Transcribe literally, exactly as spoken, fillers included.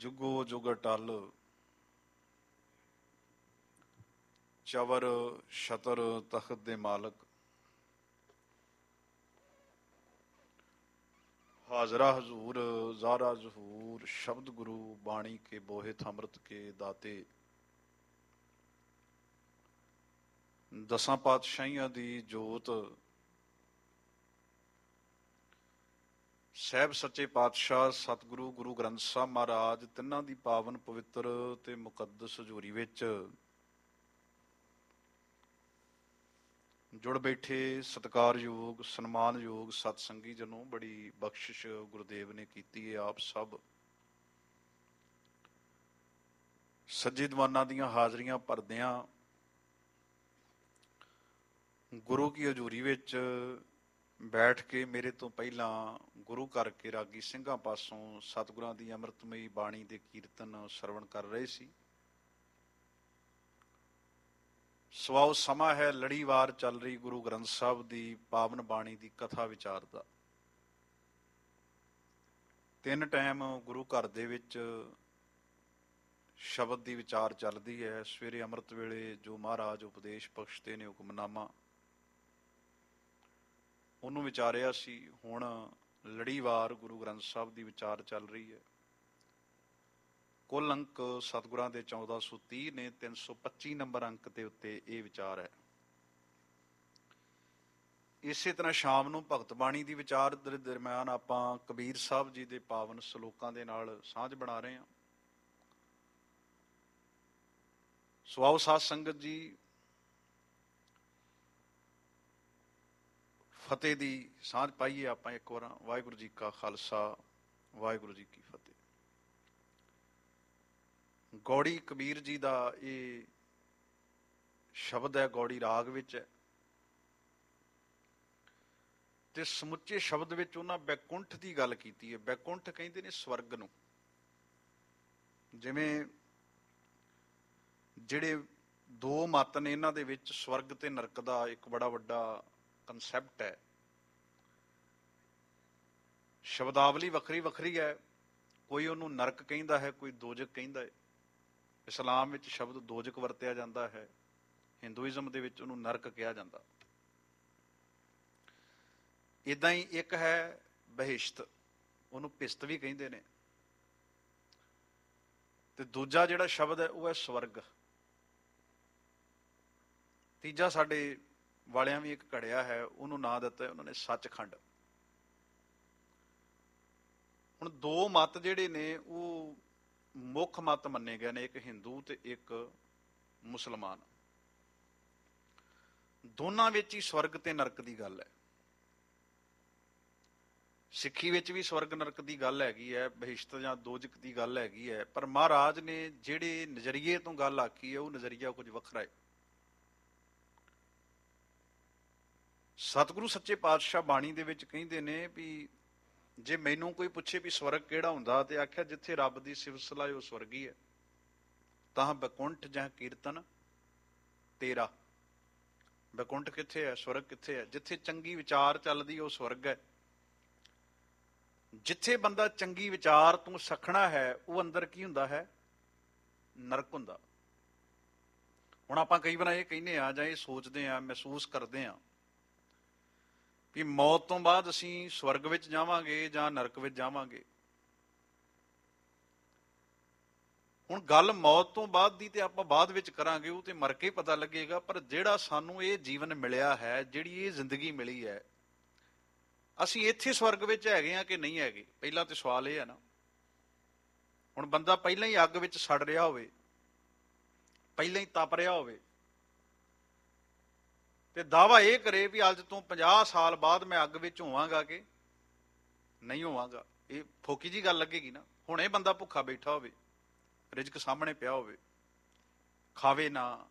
ਜੁਗੋ ਜੁਗ ਅਟਲ ਚਵਰ ਛਤਰ ਤਖਤ ਦੇ ਮਾਲਕ, ਹਾਜ਼ਰਾ ਹਜ਼ੂਰ ਜ਼ਾਰਾ ਜ਼ਹੂਰ, ਸ਼ਬਦ ਗੁਰੂ ਬਾਣੀ ਕੇ ਬੋਹਿਤ ਅੰਮ੍ਰਿਤ ਕੇ ਦਾਤੇ। ਦਸਾਂ ਪਾਤਸ਼ਾਹੀਆਂ ਦੀ ਜੋਤ, ਸਾਹਿਬ ਸੱਚੇ ਪਾਤਸ਼ਾਹ ਸਤਿਗੁਰੂ ਗੁਰੂ ਗ੍ਰੰਥ ਸਾਹਿਬ ਮਹਾਰਾਜ, ਤਿੰਨਾਂ ਦੀ ਪਾਵਨ ਪਵਿੱਤਰ ਤੇ ਮੁਕੱਦਸ ਹਜ਼ੂਰੀ ਵਿੱਚ ਜੁੜ ਬੈਠੇ ਸਤਿਕਾਰਯੋਗ ਸਨਮਾਨਯੋਗ ਸਤਸੰਗੀ ਜਨੋਂ, ਬੜੀ ਬਖਸ਼ਿਸ਼ ਗੁਰਦੇਵ ਨੇ ਕੀਤੀ ਹੈ। ਆਪ ਸਭ ਸੱਜੇ ਦੀਵਾਨਾਂ ਦੀਆਂ ਹਾਜ਼ਰੀਆਂ ਭਰਦਿਆਂ ਗੁਰੂ ਕੀ ਹਜ਼ੂਰੀ ਵਿੱਚ ਬੈਠ ਕੇ ਮੇਰੇ ਤੋਂ ਪਹਿਲਾਂ ਗੁਰੂ ਘਰ ਕੇ ਰਾਗੀ ਸਿੰਘਾਂ ਪਾਸੋਂ ਸਤਿਗੁਰਾਂ ਦੀ ਅੰਮ੍ਰਿਤਮਈ ਬਾਣੀ ਦੇ ਕੀਰਤਨ ਸਰਵਣ ਕਰ ਰਹੇ ਸੀ। ਸਵਾਉ ਸਮਾਂ ਹੈ, ਲੜੀਵਾਰ ਚੱਲ ਰਹੀ ਗੁਰੂ ਗ੍ਰੰਥ ਸਾਹਿਬ ਦੀ ਪਾਵਨ ਬਾਣੀ ਦੀ ਕਥਾ ਵਿਚਾਰ ਦਾ। ਤਿੰਨ ਟਾਈਮ ਗੁਰੂ ਘਰ ਦੇ ਵਿੱਚ ਸ਼ਬਦ ਦੀ ਵਿਚਾਰ ਚੱਲਦੀ ਹੈ। ਸਵੇਰੇ ਅੰਮ੍ਰਿਤ ਵੇਲੇ ਜੋ ਮਹਾਰਾਜ ਉਪਦੇਸ਼ ਬਖਸ਼ਦੇ ਨੇ, ਹੁਕਮਨਾਮਾ, ਉਹਨੂੰ ਵਿਚਾਰਿਆ ਸੀ। ਹੁਣ ਲੜੀਵਾਰ ਗੁਰੂ ਗ੍ਰੰਥ ਸਾਹਿਬ ਦੀ ਵਿਚਾਰ ਚੱਲ ਰਹੀ ਹੈ। ਕੁੱਲ ਅੰਕ ਸਤਿਗੁਰਾਂ ਦੇ ਚੌਦਾਂ ਸੌ ਤੀਹ ਨੇ। ਤਿੰਨ ਸੌ ਪੱਚੀ ਨੰਬਰ ਅੰਕ ਦੇ ਉੱਤੇ ਇਹ ਵਿਚਾਰ ਹੈ। ਇਸੇ ਤਰ੍ਹਾਂ ਸ਼ਾਮ ਨੂੰ ਭਗਤ ਬਾਣੀ ਦੀ ਵਿਚਾਰ ਦੇ ਦਰਮਿਆਨ ਆਪਾਂ ਕਬੀਰ ਸਾਹਿਬ ਜੀ ਦੇ ਪਾਵਨ ਸਲੋਕਾਂ ਦੇ ਨਾਲ ਸਾਂਝ ਬਣਾ ਰਹੇ ਹਾਂ। ਸਵਾਉ ਸਾਧ ਸੰਗਤ ਜੀ, ਫਤਿਹ ਦੀ ਸਾਂਝ ਪਾਈਏ ਆਪਾਂ ਇੱਕ ਵਾਰ। ਵਾਹਿਗੁਰੂ ਜੀ ਕਾ ਖਾਲਸਾ, ਵਾਹਿਗੁਰੂ ਜੀ ਕੀ ਫਤਿਹ। ਗੌੜੀ ਕਬੀਰ ਜੀ ਦਾ ਇਹ ਸ਼ਬਦ ਹੈ, ਗੌੜੀ ਰਾਗ ਵਿੱਚ ਹੈ, ਤੇ ਸਮੁੱਚੇ ਸ਼ਬਦ ਵਿੱਚ ਉਹਨਾਂ ਬੈਕੁੰਠ ਦੀ ਗੱਲ ਕੀਤੀ ਹੈ। ਬੈਕੁੰਠ ਕਹਿੰਦੇ ਨੇ ਸਵਰਗ ਨੂੰ। ਜਿਵੇਂ ਜਿਹੜੇ ਦੋ ਮੱਤ ਨੇ, ਇਹਨਾਂ ਦੇ ਵਿੱਚ ਸਵਰਗ ਤੇ ਨਰਕ ਦਾ ਇੱਕ ਬੜਾ ਵੱਡਾ ਕਨਸੈਪਟ ਹੈ। ਸ਼ਬਦਾਵਲੀ ਵੱਖਰੀ ਵੱਖਰੀ ਹੈ। ਕੋਈ ਉਹਨੂੰ ਨਰਕ ਕਹਿੰਦਾ ਹੈ, ਕੋਈ ਦੋਜਕ ਕਹਿੰਦਾ ਹੈ। ਇਸਲਾਮ ਵਿੱਚ ਸ਼ਬਦ ਦੋਜਕ ਵਰਤਿਆ ਜਾਂਦਾ ਹੈ, ਹਿੰਦੂਇਜ਼ਮ ਦੇ ਵਿੱਚ ਉਹਨੂੰ ਨਰਕ ਕਿਹਾ ਜਾਂਦਾ। ਏਦਾਂ ਹੀ ਇੱਕ ਹੈ ਬਹਿਸ਼ਤ, ਉਹਨੂੰ ਪਿਸਤ ਵੀ ਕਹਿੰਦੇ ਨੇ। ਤੇ ਦੂਜਾ ਜਿਹੜਾ ਸ਼ਬਦ ਹੈ ਉਹ ਹੈ ਸਵਰਗ। ਤੀਜਾ ਸਾਡੇ ਵਾਲਿਆਂ ਵੀ ਇੱਕ ਘੜਿਆ ਹੈ, ਉਹਨੂੰ ਨਾਂ ਦਿੱਤਾ ਉਹਨਾਂ ਨੇ ਸੱਚਖੰਡ। ਹੁਣ ਦੋ ਮੱਤ ਜਿਹੜੇ ਨੇ ਉਹ ਮੁੱਖ ਮੱਤ ਮੰਨੇ ਗਏ ਨੇ, ਇੱਕ ਹਿੰਦੂ ਤੇ ਇੱਕ ਮੁਸਲਮਾਨ। ਦੋਨਾਂ ਵਿੱਚ ਹੀ ਸਵਰਗ ਤੇ ਨਰਕ ਦੀ ਗੱਲ ਹੈ। ਸਿੱਖੀ ਵਿੱਚ ਵੀ ਸਵਰਗ ਨਰਕ ਦੀ ਗੱਲ ਹੈਗੀ ਹੈ, ਬਹਿਸ਼ਤ ਜਾਂ ਦੋਜਕ ਦੀ ਗੱਲ ਹੈਗੀ ਹੈ। ਪਰ ਮਹਾਰਾਜ ਨੇ ਜਿਹੜੇ ਨਜ਼ਰੀਏ ਤੋਂ ਗੱਲ ਆਖੀ ਹੈ ਉਹ ਨਜ਼ਰੀਆ ਕੁਝ ਵੱਖਰਾ ਹੈ। ਸਤਿਗੁਰੂ ਸੱਚੇ ਪਾਤਸ਼ਾਹ ਬਾਣੀ ਦੇ ਵਿੱਚ ਕਹਿੰਦੇ ਨੇ ਵੀ ਜੇ ਮੈਨੂੰ ਕੋਈ ਪੁੱਛੇ ਵੀ ਸਵਰਗ ਕਿਹੜਾ ਹੁੰਦਾ, ਤੇ ਆਖਿਆ ਜਿੱਥੇ ਰੱਬ ਦੀ ਸਿਫਤ ਸਲਾਹ ਉਹ ਸਵਰਗੀ ਹੈ। ਤਾਂ ਬੈਕੁੰਠ ਜਾਂ ਕੀਰਤਨ ਤੇਰਾ। ਬੈਕੁੰਠ ਕਿੱਥੇ ਹੈ, ਸਵਰਗ ਕਿੱਥੇ ਹੈ? ਜਿੱਥੇ ਚੰਗੀ ਵਿਚਾਰ ਚੱਲਦੀ ਉਹ ਸਵਰਗ ਹੈ। ਜਿੱਥੇ ਬੰਦਾ ਚੰਗੀ ਵਿਚਾਰ ਤੋਂ ਸਖਣਾ ਹੈ ਉਹ ਅੰਦਰ ਕੀ ਹੁੰਦਾ ਹੈ? ਨਰਕ ਹੁੰਦਾ। ਹੁਣ ਆਪਾਂ ਕਈ ਵਾਰ ਇਹ ਕਹਿੰਦੇ ਆ ਜਾਂ ਇਹ ਸੋਚਦੇ ਆ, ਮਹਿਸੂਸ ਕਰਦੇ ਆ ਵੀ ਮੌਤ ਤੋਂ ਬਾਅਦ ਅਸੀਂ ਸਵਰਗ ਵਿੱਚ ਜਾਵਾਂਗੇ ਜਾਂ ਨਰਕ ਵਿੱਚ ਜਾਵਾਂਗੇ। ਹੁਣ ਗੱਲ ਮੌਤ ਤੋਂ ਬਾਅਦ ਦੀ ਤੇ ਆਪਾਂ ਬਾਅਦ ਵਿੱਚ ਕਰਾਂਗੇ, ਉਹ ਤੇ ਮਰ ਕੇ ਪਤਾ ਲੱਗੇਗਾ। ਪਰ ਜਿਹੜਾ ਸਾਨੂੰ ਇਹ ਜੀਵਨ ਮਿਲਿਆ ਹੈ, ਜਿਹੜੀ ਇਹ ਜ਼ਿੰਦਗੀ ਮਿਲੀ ਹੈ, ਅਸੀਂ ਇੱਥੇ ਸਵਰਗ ਵਿੱਚ ਹੈਗੇ ਆ ਕਿ ਨਹੀਂ ਹੈਗੇ? ਪਹਿਲਾ ਤੇ ਸਵਾਲ ਇਹ ਹੈ ਨਾ। ਹੁਣ ਬੰਦਾ ਪਹਿਲਾਂ ਹੀ ਅੱਗ ਵਿੱਚ ਸੜ ਰਿਹਾ ਹੋਵੇ, ਪਹਿਲਾਂ ਹੀ ਤਪ ਰਿਹਾ ਹੋਵੇ, ਤੇ ਦਾਅਵਾ ਇਹ ਕਰੇ ਵੀ ਅੱਜ ਤੋਂ ਪੰਜਾਹ ਸਾਲ ਬਾਅਦ ਮੈਂ ਅੱਗ ਵਿੱਚ ਹੋਵਾਂਗਾ ਕਿ ਨਹੀਂ ਹੋਵਾਂਗਾ, ਇਹ ਫੋਕੀ ਜੀ ਗੱਲ ਲੱਗੇਗੀ ਨਾ। ਹੁਣ ਇਹ ਬੰਦਾ ਭੁੱਖਾ ਬੈਠਾ ਹੋਵੇ, ਰਿਜ਼ਕ ਸਾਹਮਣੇ ਪਿਆ ਹੋਵੇ, ਖਾਵੇ ਨਾ,